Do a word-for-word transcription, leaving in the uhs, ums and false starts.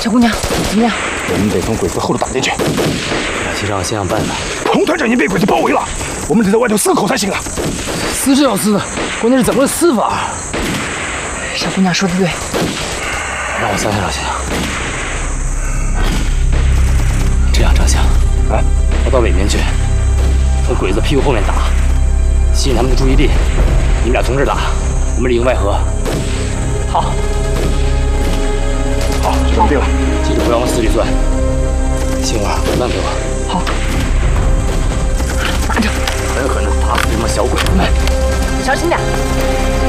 小姑娘，怎么样？ 我们得从鬼子后头打进去。 马局长，想想办法。 彭团长已经被鬼子包围了，我们得在外头嘶口才行啊！ 撕是要撕的，关键是怎么个撕法？ 小姑娘说的对。 让我想想想想。这样，张翔， 啊， 我到北边去，从鬼子屁股后面打，吸引他们的注意力。你们俩从这儿打，我们里应外合。好。 好，就这么定了。 记住不要往死里钻。杏儿，慢给我。 好。拿着。 狠狠地打死这帮小鬼子们。 你小心点。